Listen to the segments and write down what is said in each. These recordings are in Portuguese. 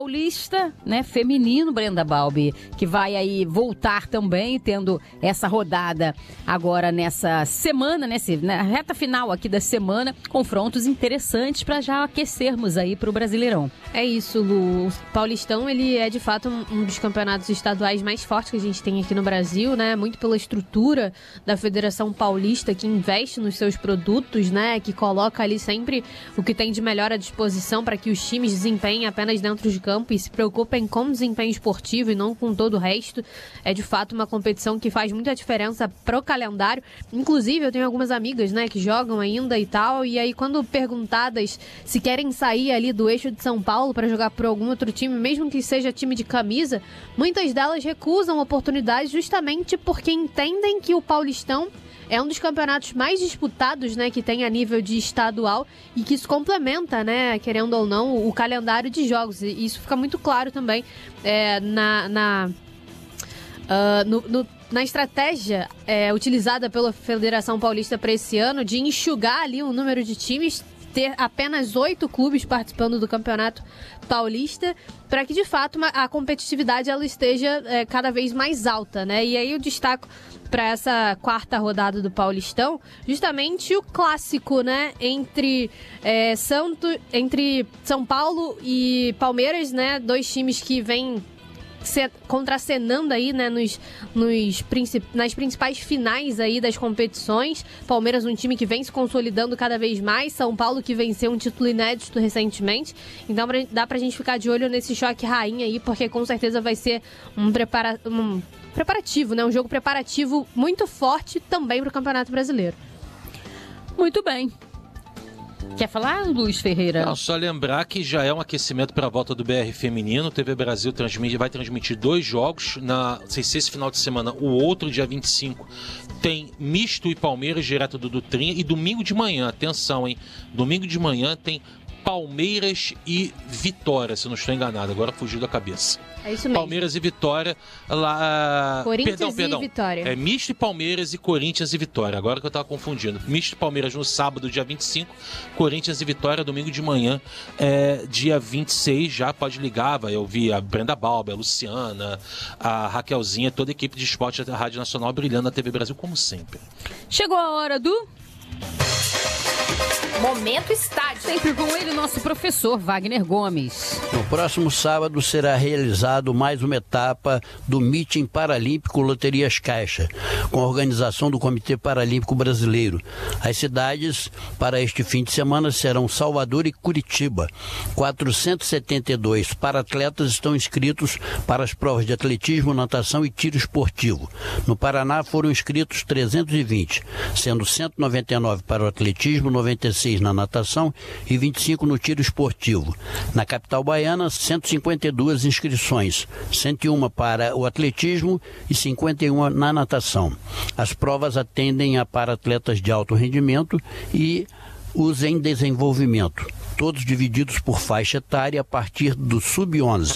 Paulista, né, feminino, Brenda Balbi, que vai aí voltar também, tendo essa rodada agora nessa semana, na reta final aqui da semana, confrontos interessantes para já aquecermos aí para o Brasileirão. É isso, Lu. O Paulistão, ele é de fato um dos campeonatos estaduais mais fortes que a gente tem aqui no Brasil, né, muito pela estrutura da Federação Paulista, que investe nos seus produtos, né, que coloca ali sempre o que tem de melhor à disposição para que os times desempenhem apenas dentro de campo e se preocupem com o desempenho esportivo e não com todo o resto. É de fato uma competição que faz muita diferença pro calendário. Inclusive, eu tenho algumas amigas, né, que jogam ainda e tal, e aí quando perguntadas se querem sair ali do eixo de São Paulo para jogar por algum outro time, mesmo que seja time de camisa, muitas delas recusam oportunidades justamente porque entendem que o Paulistão é um dos campeonatos mais disputados, né, que tem a nível de estadual e que isso complementa, né, querendo ou não, o calendário de jogos. E isso fica muito claro também na estratégia utilizada pela Federação Paulista para esse ano de enxugar ali o número de times, ter apenas 8 clubes participando do Campeonato Paulista, para que de fato a competitividade ela esteja cada vez mais alta, né? E aí eu destaco para essa quarta rodada do Paulistão justamente o clássico, né, entre São Paulo e Palmeiras, né, dois times que vêm contracenando aí, né, nas principais finais aí das competições. Palmeiras, um time que vem se consolidando cada vez mais. São Paulo, que venceu um título inédito recentemente. Então dá pra gente ficar de olho nesse choque rainha aí, porque com certeza vai ser um preparativo, né, um jogo preparativo muito forte também pro Campeonato Brasileiro. Muito bem. Quer falar, Luiz Ferreira? Não, só lembrar que já é um aquecimento para a volta do BR feminino. O TV Brasil vai transmitir 2 jogos. Não sei se esse final de semana, o outro, dia 25, tem Misto e Palmeiras, direto do Dutrinha. E domingo de manhã, atenção, hein? Domingo de manhã tem Palmeiras e Vitória, se eu não estou enganado. Agora fugiu da cabeça. É isso mesmo. Palmeiras e Vitória. Corinthians e Vitória. É Misto e Palmeiras e Corinthians e Vitória. Agora que eu estava confundindo. Misto e Palmeiras no sábado, dia 25. Corinthians e Vitória, domingo de manhã, dia 26. Já pode ligar, vai ouvir a Brenda Balbi, a Luciana, a Raquelzinha, toda a equipe de esporte da Rádio Nacional brilhando na TV Brasil, como sempre. Chegou a hora do... Momento Estádio. Sempre com ele, nosso professor Wagner Gomes. No próximo sábado será realizado mais uma etapa do Meeting Paralímpico Loterias Caixa, com a organização do Comitê Paralímpico Brasileiro. As cidades para este fim de semana serão Salvador e Curitiba. 472 para-atletas estão inscritos para as provas de atletismo, natação e tiro esportivo. No Paraná foram inscritos 320, sendo 199 para o atletismo, 96 na natação e 25 no tiro esportivo. Na capital baiana, 152 inscrições, 101 para o atletismo e 51 na natação. As provas atendem a para-atletas de alto rendimento e os em desenvolvimento, todos divididos por faixa etária a partir do sub-11.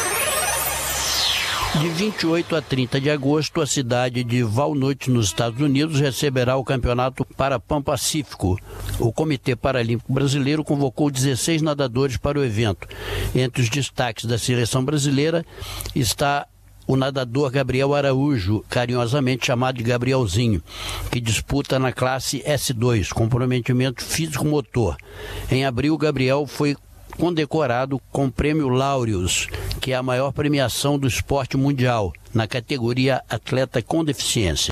De 28 a 30 de agosto, a cidade de Walnut, nos Estados Unidos, receberá o Campeonato Pan-Pacífico. O Comitê Paralímpico Brasileiro convocou 16 nadadores para o evento. Entre os destaques da seleção brasileira está o nadador Gabriel Araújo, carinhosamente chamado de Gabrielzinho, que disputa na classe S2, comprometimento físico-motor. Em abril, Gabriel foi condecorado com o Prêmio Laureus, que é a maior premiação do esporte mundial, na categoria Atleta com Deficiência.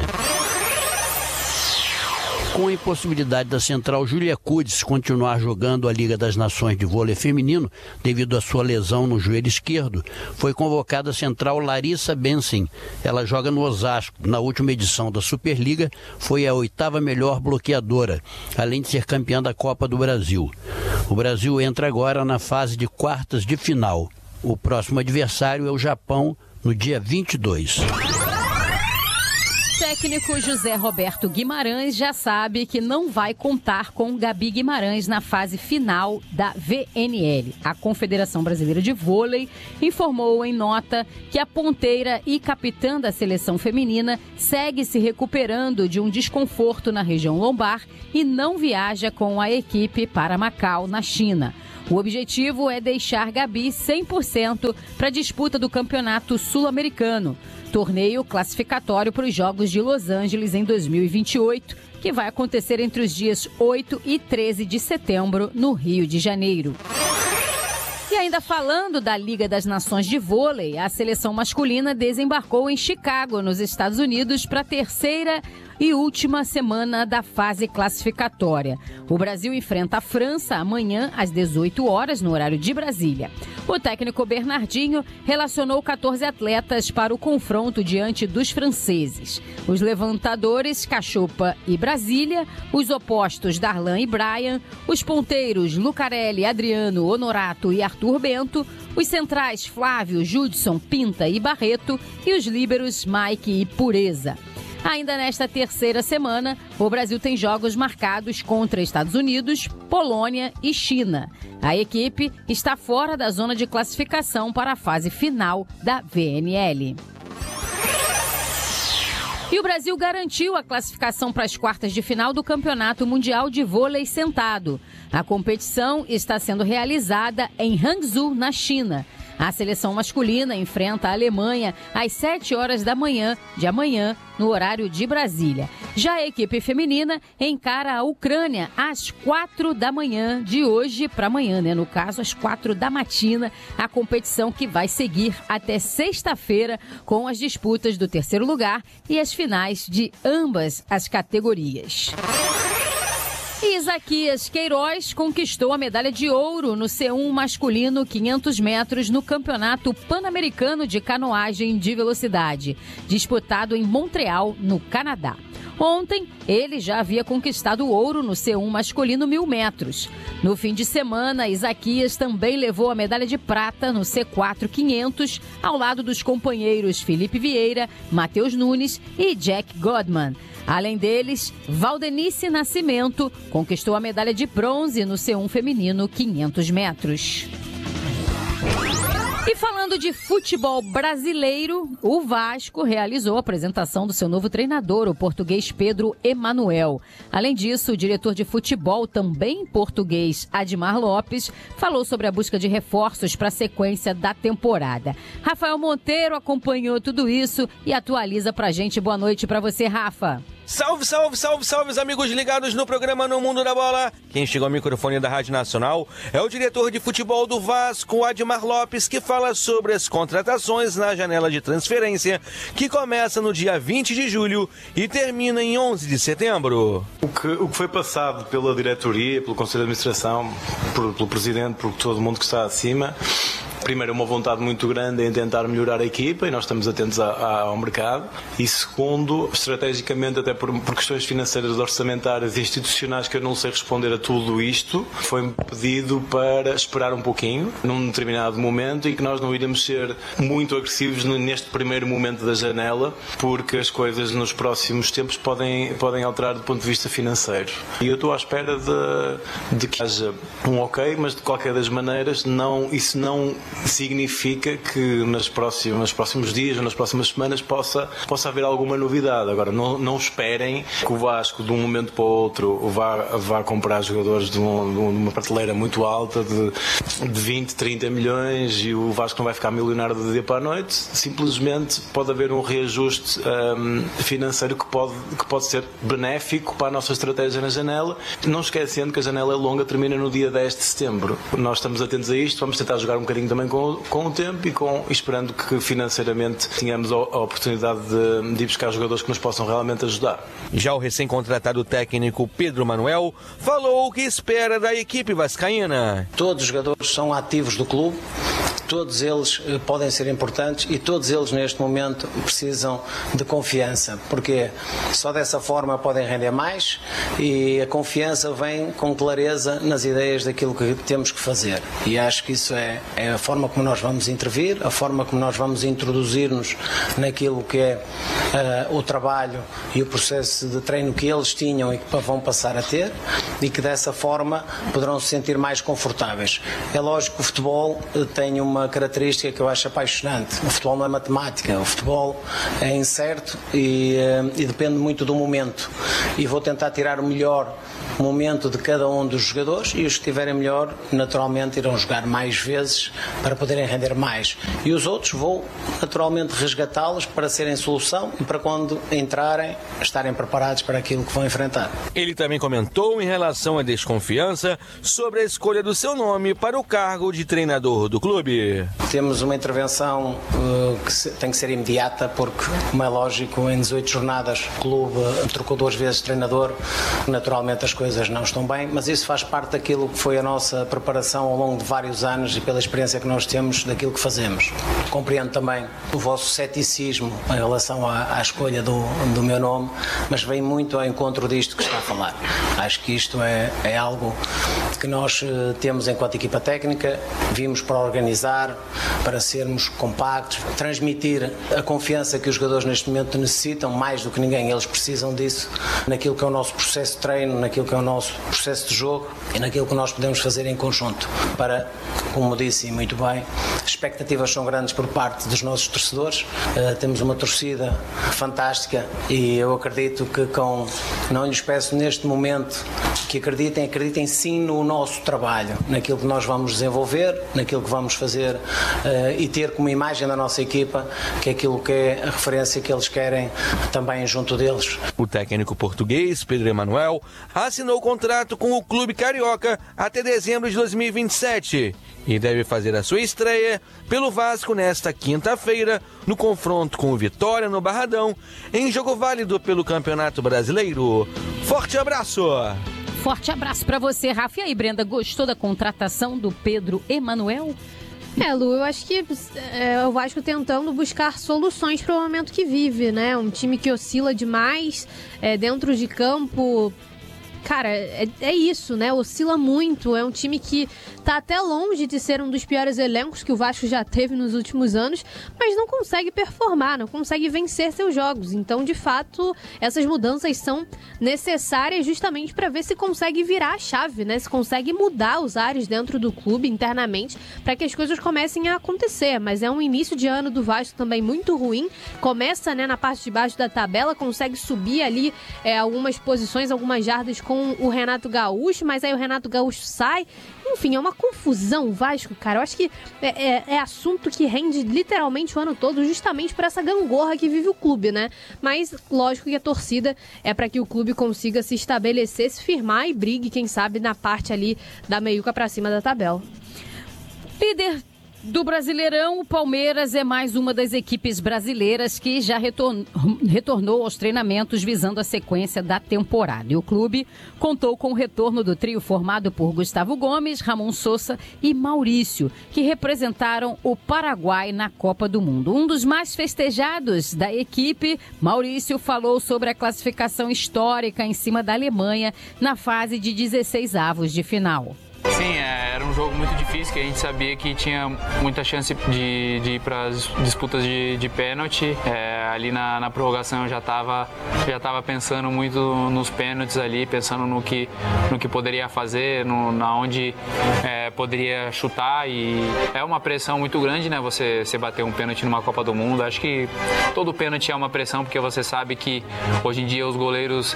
Com a impossibilidade da central Júlia Kudes continuar jogando a Liga das Nações de Vôlei Feminino, devido à sua lesão no joelho esquerdo, foi convocada a central Larissa Bensen. Ela joga no Osasco. Na última edição da Superliga, foi a 8ª melhor bloqueadora, além de ser campeã da Copa do Brasil. O Brasil entra agora na fase de quartas de final. O próximo adversário é o Japão, no dia 22. Técnico José Roberto Guimarães já sabe que não vai contar com Gabi Guimarães na fase final da VNL. A Confederação Brasileira de Vôlei informou em nota que a ponteira e capitã da seleção feminina segue se recuperando de um desconforto na região lombar e não viaja com a equipe para Macau, na China. O objetivo é deixar Gabi 100% para a disputa do Campeonato Sul-Americano, torneio classificatório para os Jogos de Los Angeles em 2028, que vai acontecer entre os dias 8 e 13 de setembro, no Rio de Janeiro. E ainda falando da Liga das Nações de Vôlei, a seleção masculina desembarcou em Chicago, nos Estados Unidos, para a terceira e última semana da fase classificatória. O Brasil enfrenta a França amanhã às 18 horas, no horário de Brasília. O técnico Bernardinho relacionou 14 atletas para o confronto diante dos franceses. Os levantadores, Cachopa e Brasília, os opostos Darlan e Brian, os ponteiros Lucarelli, Adriano, Honorato e Arthur Bento, os centrais Flávio, Judson, Pinta e Barreto e os líberos Mike e Pureza. Ainda nesta terceira semana, o Brasil tem jogos marcados contra Estados Unidos, Polônia e China. A equipe está fora da zona de classificação para a fase final da VNL. E o Brasil garantiu a classificação para as quartas de final do Campeonato Mundial de Vôlei Sentado. A competição está sendo realizada em Hangzhou, na China. A seleção masculina enfrenta a Alemanha às 7 horas da manhã de amanhã, no horário de Brasília. Já a equipe feminina encara a Ucrânia às 4 da manhã de hoje para amanhã, né? No caso, às 4 da matina, a competição que vai seguir até sexta-feira com as disputas do terceiro lugar e as finais de ambas as categorias. Isaquias Queiroz conquistou a medalha de ouro no C1 masculino 500 metros no Campeonato Pan-Americano de Canoagem de Velocidade, disputado em Montreal, no Canadá. Ontem, ele já havia conquistado o ouro no C1 masculino 1000 metros. No fim de semana, Isaquias também levou a medalha de prata no C4 500, ao lado dos companheiros Felipe Vieira, Matheus Nunes e Jack Godman. Além deles, Valdenice Nascimento conquistou a medalha de bronze no C1 feminino 500 metros. E falando de futebol brasileiro, o Vasco realizou a apresentação do seu novo treinador, o português Pedro Emanuel. Além disso, o diretor de futebol, também português, Admar Lopes, falou sobre a busca de reforços para a sequência da temporada. Rafael Monteiro acompanhou tudo isso e atualiza pra gente. Boa noite pra você, Rafa. Salve, salve, salve, salve, os amigos ligados no programa No Mundo da Bola. Quem chegou ao microfone da Rádio Nacional é o diretor de futebol do Vasco, Admar Lopes, que fala sobre as contratações na janela de transferência, que começa no dia 20 de julho e termina em 11 de setembro. O que foi passado pela diretoria, pelo Conselho de Administração, pelo Presidente, por todo mundo que está acima, primeiro, uma vontade muito grande em tentar melhorar a equipa, e nós estamos atentos ao mercado. E segundo, estrategicamente, até por questões financeiras, orçamentárias e institucionais, que eu não sei responder a tudo isto, foi-me pedido para esperar um pouquinho, num determinado momento, e que nós não iríamos ser muito agressivos neste primeiro momento da janela, porque as coisas nos próximos tempos podem alterar do ponto de vista financeiro. E eu estou à espera de que haja um ok, mas de qualquer das maneiras, isso não significa que nos próximos dias ou nas próximas semanas possa haver alguma novidade. Agora, não esperem que o Vasco, de um momento para o outro, vá comprar jogadores de uma prateleira muito alta, de 20, 30 milhões, e o Vasco não vai ficar milionário do dia para a noite. Simplesmente pode haver um reajuste financeiro que pode ser benéfico para a nossa estratégia na janela, não esquecendo que a janela é longa, termina no dia 10 de setembro. Nós estamos atentos a isto, vamos tentar jogar um bocadinho também com o tempo e esperando que financeiramente tenhamos a oportunidade de ir buscar jogadores que nos possam realmente ajudar. Já o recém-contratado técnico Pedro Emanuel falou o que espera da equipe vascaína. Todos os jogadores são ativos do clube, todos eles podem ser importantes e todos eles neste momento precisam de confiança, porque só dessa forma podem render mais, e a confiança vem com clareza nas ideias daquilo que temos que fazer, e acho que isso é a forma como nós vamos intervir, a forma como nós vamos introduzir-nos naquilo que é o trabalho e o processo de treino que eles tinham e que vão passar a ter, e que dessa forma poderão se sentir mais confortáveis. É lógico que o futebol tem uma característica que eu acho apaixonante. O futebol não é matemática, o futebol é incerto e depende muito do momento, e vou tentar tirar o melhor momento de cada um dos jogadores, e os que estiverem melhor, naturalmente, irão jogar mais vezes para poderem render mais. E os outros vou, naturalmente, resgatá-los para serem solução e para quando entrarem, estarem preparados para aquilo que vão enfrentar. Ele também comentou em relação à desconfiança sobre a escolha do seu nome para o cargo de treinador do clube. Temos uma intervenção que tem que ser imediata, porque, como é lógico, em 18 jornadas o clube trocou 2 vezes de treinador, naturalmente as coisas não estão bem, mas isso faz parte daquilo que foi a nossa preparação ao longo de vários anos e pela experiência que nós temos daquilo que fazemos. Compreendo também o vosso ceticismo em relação à escolha do meu nome, mas vem muito ao encontro disto que está a falar. Acho que isto é algo que nós temos enquanto equipa técnica, vimos para organizar, para sermos compactos, transmitir a confiança que os jogadores neste momento necessitam, mais do que ninguém, eles precisam disso, naquilo que é o nosso processo de treino, naquilo que é o nosso processo de jogo e naquilo que nós podemos fazer em conjunto. Para, como disse muito bem, as expectativas são grandes por parte dos nossos torcedores, temos uma torcida fantástica e eu acredito que não lhes peço neste momento que acreditem sim no nosso trabalho, naquilo que nós vamos desenvolver, naquilo que vamos fazer e ter como imagem da nossa equipa, que é aquilo que é a referência que eles querem também junto deles. O técnico português, Pedro Emanuel, assinou o contrato com o clube carioca até dezembro de 2027 e deve fazer a sua estreia pelo Vasco nesta quinta-feira, no confronto com o Vitória no Barradão, em jogo válido pelo Campeonato Brasileiro. Forte abraço! Forte abraço para você, Rafa. E aí, Brenda, gostou da contratação do Pedro Emanuel? Lu, eu acho que o Vasco tentando buscar soluções para o momento que vive, né? Um time que oscila demais dentro de campo. Cara, é isso, né? Oscila muito. É um time que tá até longe de ser um dos piores elencos que o Vasco já teve nos últimos anos, mas não consegue performar, não consegue vencer seus jogos. Então, de fato, essas mudanças são necessárias justamente para ver se consegue virar a chave, né? Se consegue mudar os ares dentro do clube internamente para que as coisas comecem a acontecer. Mas é um início de ano do Vasco também muito ruim. Começa, né, na parte de baixo da tabela, consegue subir ali algumas posições, algumas jardas com o Renato Gaúcho, mas aí o Renato Gaúcho sai. Enfim, é uma confusão o Vasco, cara. Eu acho que é assunto que rende literalmente o ano todo, justamente por essa gangorra que vive o clube, né? Mas, lógico que a torcida é para que o clube consiga se estabelecer, se firmar e brigue, quem sabe, na parte ali da meiuca para cima da tabela. Líder do Brasileirão, o Palmeiras é mais uma das equipes brasileiras que já retornou aos treinamentos visando a sequência da temporada. E o clube contou com o retorno do trio formado por Gustavo Gomes, Ramon Sousa e Maurício, que representaram o Paraguai na Copa do Mundo. Um dos mais festejados da equipe, Maurício, falou sobre a classificação histórica em cima da Alemanha na fase de 16avos de final. Sim, era um jogo muito difícil, que a gente sabia que tinha muita chance de ir para as disputas de pênalti. Ali na prorrogação eu já estava pensando muito nos pênaltis ali, pensando no que poderia fazer, na onde poderia chutar, e é uma pressão muito grande, né? Você bater um pênalti numa Copa do Mundo. Acho que todo pênalti é uma pressão, porque você sabe que hoje em dia os goleiros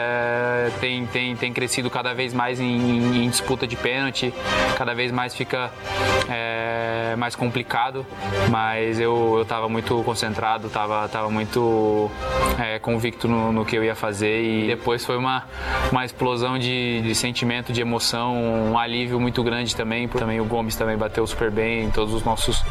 têm crescido cada vez mais em disputa de pênalti, cada vez mais fica mais complicado, mas eu estava muito concentrado, estava muito convicto no que eu ia fazer, e depois foi uma explosão de sentimento, de emoção, um alívio muito grande também. Também o Gomes também bateu super bem, todos os nossos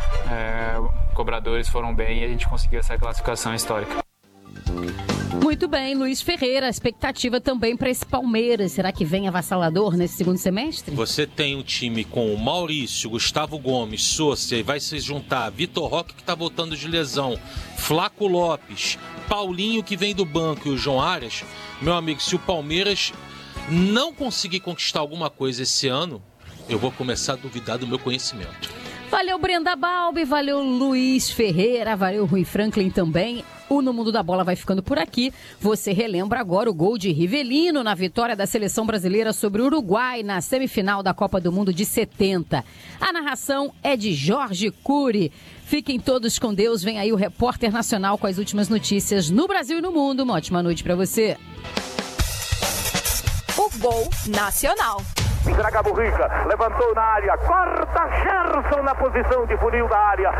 cobradores foram bem e a gente conseguiu essa classificação histórica. Muito bem, Luiz Ferreira, a expectativa também para esse Palmeiras. Será que vem avassalador nesse segundo semestre? Você tem um time com o Maurício, Gustavo Gomes, Sousa, e vai se juntar Vitor Roque, que está voltando de lesão, Flaco Lopes, Paulinho, que vem do banco, e o João Arias. Meu amigo, se o Palmeiras não conseguir conquistar alguma coisa esse ano, eu vou começar a duvidar do meu conhecimento. Valeu, Brenda Balbi, valeu, Luiz Ferreira, valeu, Rui Franklin também. O No Mundo da Bola vai ficando por aqui. Você relembra agora o gol de Rivelino na vitória da seleção brasileira sobre o Uruguai na semifinal da Copa do Mundo de 70. A narração é de Jorge Cury. Fiquem todos com Deus. Vem aí o repórter nacional com as últimas notícias no Brasil e no mundo. Uma ótima noite para você. O Gol Nacional. Entrega a Burrica, levantou na área, corta Gerson na posição de funil da área.